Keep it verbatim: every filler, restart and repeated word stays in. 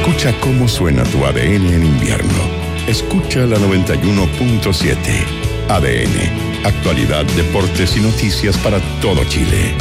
Escucha cómo suena tu A D N en invierno. Escucha la noventa y uno punto siete. A D N. Actualidad, deportes y noticias para todo Chile.